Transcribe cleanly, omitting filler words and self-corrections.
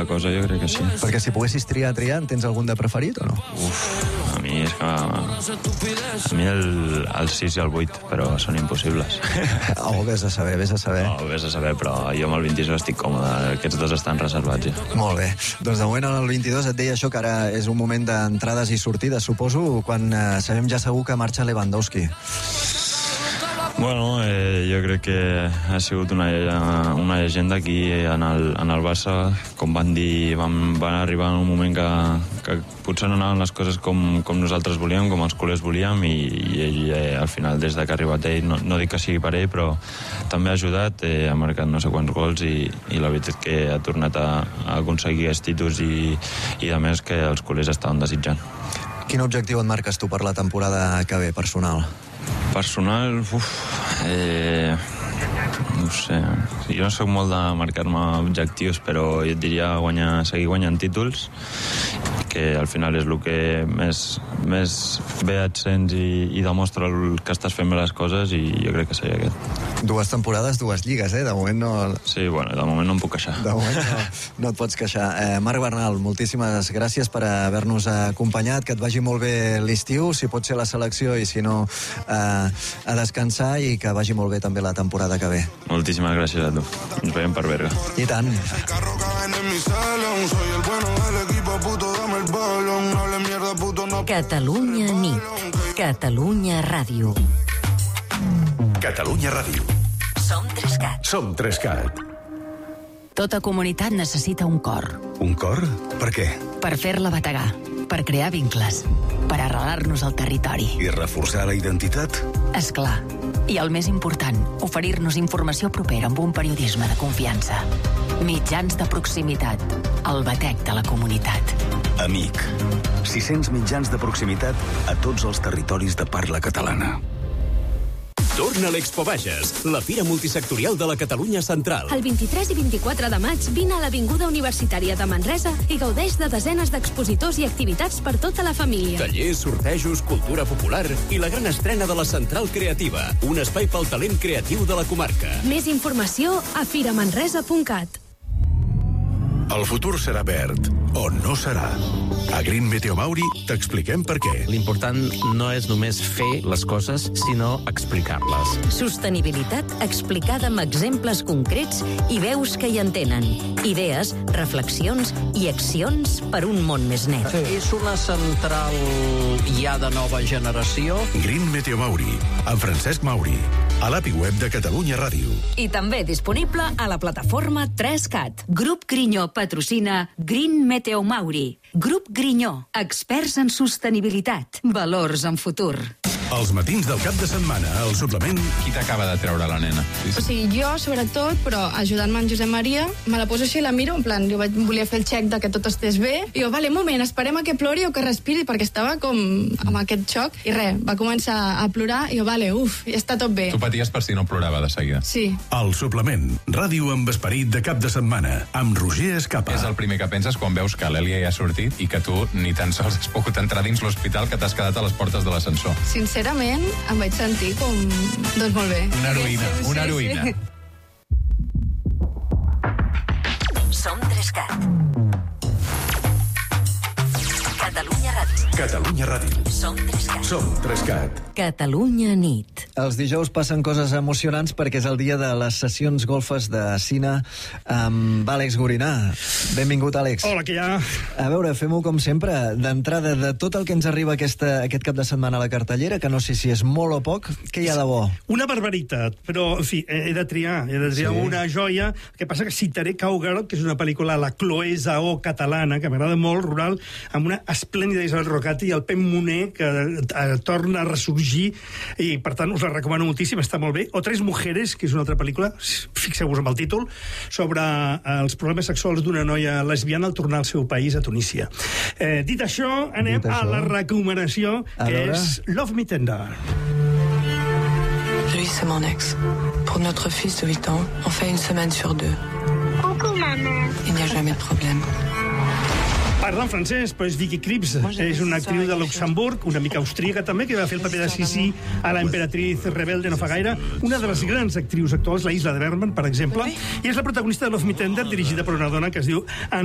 la cosa, jo crec que sí. Perquè si poguessis triar, en tens algun de preferit o no? A mi és que... A mi el 6 i el 8, però són impossibles. Vés a saber. No, vés a saber, però jo amb el 26 estic còmode. Aquests dos estan reservats, ja. Molt bé. Doncs de moment el 22 et deia això, que ara és un moment d'entrades i sortides, suposo, quan sabem ja segur que marxa Lewandowski. Bueno, jo crec que ha sigut una llegenda aquí en el Barça. Com van dir, van arribar en un moment que potser no anaven les coses com nosaltres volíem, com els culers volíem, i ell al final, des que ha arribat ell, no dic que sigui per ell, però també ha ajudat, ha marcat no sé quants gols i la veritat que ha tornat a aconseguir els títols i a més que els culers estaven desitjant. Quin objectiu et marques tu per la temporada que ve, personal? Personal, no sé. Jo no soc molt de marcar-me objectius, però jo et diria seguir guanyant títols, que al final és el que més bé et sents i demostra que estàs fent bé les coses, i jo crec que seria aquest. 2 temporades, 2 lligues, de moment no... Sí, bueno, de moment no em puc queixar. De moment no et pots queixar. Marc Bernal, moltíssimes gràcies per haver-nos acompanyat, que et vagi molt bé l'estiu, si pot ser la selecció, i si no, a descansar, i que vagi molt bé també la temporada que ve. Moltíssimes gràcies a tu. Ens veiem per Berga. I tant. Catalunya nit. Catalunya ràdio. Catalunya Ràdio. Som 3CAT. Som 3CAT. Tota comunitat necessita un cor. Un cor? Per què? Per fer-la bategar, per crear vincles, per arrelar-nos al territori. I reforçar la identitat? És clar. I el més important, oferir-nos informació propera amb un periodisme de confiança. Mitjans de proximitat. El batec de la comunitat. Amic. 600 mitjans de proximitat a tots els territoris de parla catalana. Torna a l'Expo Bages, la fira multisectorial de la Catalunya Central. El 23 i 24 de maig vine a l'Avinguda Universitària de Manresa i gaudeix de desenes d'expositors i activitats per tota la família. Tallers, sortejos, cultura popular i la gran estrena de la Central Creativa, un espai pel talent creatiu de la comarca. Més informació a firamanresa.cat. El futur serà verd, o no serà. A Green Meteo Mauri t'expliquem per què. L'important no és només fer les coses, sinó explicar-les. Sostenibilitat explicada amb exemples concrets i veus que hi entenen. Idees, reflexions i accions per un món més net. És una central ja de nova generació. Green Meteo Mauri, amb Francesc Mauri, a l'API web de Catalunya Ràdio. I també disponible a la plataforma 3CAT. Grup Grinyó patrocina Green Meteo Mauri. Grup Grinyó, experts en sostenibilitat, valors en futur. Els matins del cap de setmana, al suplement... Qui t'acaba de treure la nena? O sigui, jo, sobretot, però ajudant-me en Josep Maria, me la poso així i la miro, en plan, jo volia fer el check de que tot estés bé, i jo, vale, un moment, esperem a que plori o que respiri, perquè estava com amb aquest xoc, i res, va començar a plorar, i jo, vale, ja està tot bé. Tu paties per si no plorava de seguida. Sí. El suplement, ràdio amb esperit de cap de setmana, amb Roger Escapa. És el primer que penses quan veus que l'Èlia ja ha sortit i que tu ni tan sols has pogut entrar dins l'hospital, que t'has quedat a les portes de l'ascensor. Sincerament, em vaig sentir com... doncs molt bé. Una heroïna, Sí. una heroïna. Som 3CAT. Catalunya Ràdio. Catalunya Ràdio. Som 3CAT. Som 3CAT. Catalunya nit. Els dijous passen coses emocionants perquè és el dia de les sessions golfes de cine amb Àlex Gorinà. Benvingut, Àlex. Hola, que hi ha? A veure, fem-ho com sempre. D'entrada, de tot el que ens arriba aquest cap de setmana a la cartellera, que no sé si és molt o poc, què hi ha de bo? Una barbaritat, però, en fi, he de triar una joia. El que passa que citaré Cowgirl, que és una pel·lícula, la Chloé Zhao catalana, que m'agrada molt, rural, amb una esplèndida Isabel Rocati i el Pem Moner, que torna a ressorgir, i, per tant, us la recomano moltíssim, està molt bé. O Tres mujeres, que és una altra pel·lícula, fixeu-vos amb el títol, sobre els problemes sexuals d'una noia lesbiana al tornar al seu país, a Tunísia. Dit això, anem a la recomanació, que és Love Me Tender. Lui, c'est mon ex. Pour notre fils de 8 ans, on fait une semaine sur 2. Coucou, maman. Il n'y a jamais de problème. Parla en francès, però és Vicky Krieps. És una actriu de Luxemburg, una mica austríaca també, que va fer el paper de Sissi a la Emperatriz Rebelde no fa gaire. Una de les grans actrius actuals, la Isla de Bergman, per exemple, i és la protagonista de Love Me Tender, dirigida per una dona que es diu